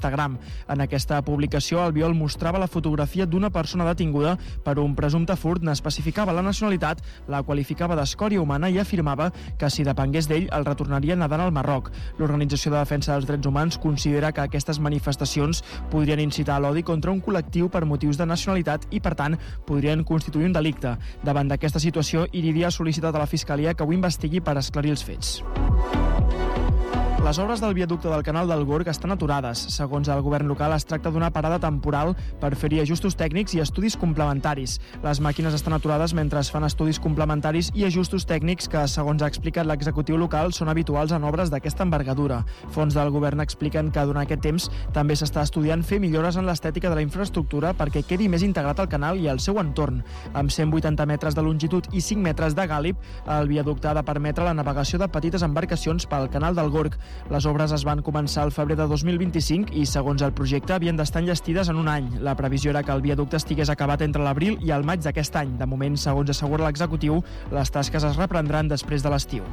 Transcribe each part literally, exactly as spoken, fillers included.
Instagram. En aquesta publicació, Albiol mostrava la fotografia d'una persona detinguda per un presumpte furt, n'especificava la nacionalitat, la qualificava d'escòria humana i afirmava que si depengués d'ell el retornaria nedant al Marroc. L'Organització de Defensa dels Drets Humans considera que aquestes manifestacions podrien incitar a l'odi contra un col·lectiu per motius de nacionalitat i, per tant, podrien constituir un delicte. Davant d'aquesta situació, Iridia ha sol·licitat a la Fiscalia que ho investigui per esclarir els fets. Les obres del viaducte del canal del Gorg estan aturades. Segons el govern local, es tracta d'una parada temporal per fer-hi ajustos tècnics i estudis complementaris. Les màquines estan aturades mentre es fan estudis complementaris i ajustos tècnics que, segons ha explicat l'executiu local, són habituals en obres d'aquesta envergadura. Fons del govern expliquen que durant aquest temps també s'està estudiant fer millores en l'estètica de la infraestructura perquè quedi més integrat al canal i al seu entorn. Amb cent vuitanta metres de longitud i cinc metres de gàlib, el viaducte ha de permetre la navegació de petites embarcacions pel canal del Gorg. Les obres es van començar al febrer de dos mil vint-i-cinc i, segons el projecte, havien d'estar enllestides en un any. La previsió era que el viaducte estigués acabat entre l'abril i el maig d'aquest any. De moment, segons assegura l'executiu, les tasques es reprendran després de l'estiu.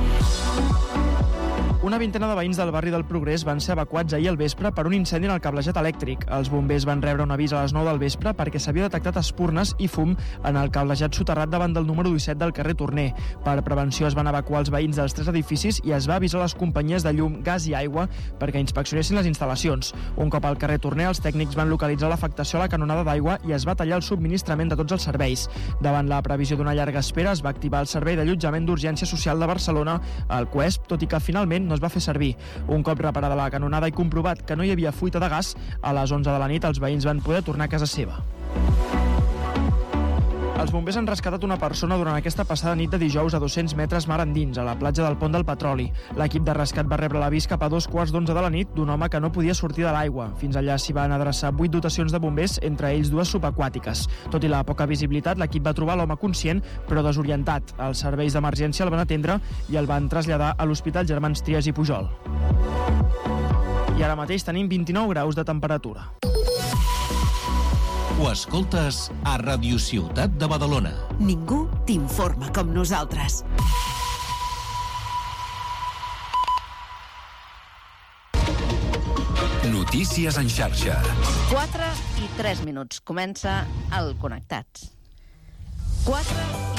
Una vintena de veïns del barri del Progrés van ser evacuats ahir al vespre per un incendi en el cablejat elèctric. Els bombers van rebre un avís a les nou del vespre perquè s'havia detectat espurnes i fum en el cablejat soterrat davant del número disset del carrer Torner. Per prevenció es van evacuar els veïns dels tres edificis i es va avisar les companyies de llum, gas i aigua perquè inspeccionessin les instal·lacions. Un cop al carrer Torner, els tècnics van localitzar l'afectació a la canonada d'aigua i es va tallar el subministrament de tots els serveis. Davant la previsió d'una llarga espera, es va activar el Servei d'Allotjament d'Urgència Social de Barcelona, el C U E S P, tot i que finalment no es va fer servir. Un cop reparada la canonada i comprovat que no hi havia fuita de gas, a les onze de la nit els veïns van poder tornar a casa seva. Els bombers han rescatat una persona durant aquesta passada nit de dijous a dos-cents metres mar endins, a la platja del Pont del Petroli. L'equip de rescat va rebre l'avís cap a dos quarts d'onze de la nit d'un home que no podia sortir de l'aigua. Fins allà s'hi van adreçar vuit dotacions de bombers, entre ells dues subaquàtiques. Tot i la poca visibilitat, l'equip va trobar l'home conscient, però desorientat. Els serveis d'emergència el van atendre i el van traslladar a l'Hospital Germans Trias i Pujol. I ara mateix tenim vint-i-nou graus de temperatura. Ho escoltes a Radio Ciutat de Badalona. Ningú t'informa com nosaltres. Notícies en xarxa. quatre i tres minuts. Comença el Connectats. quatre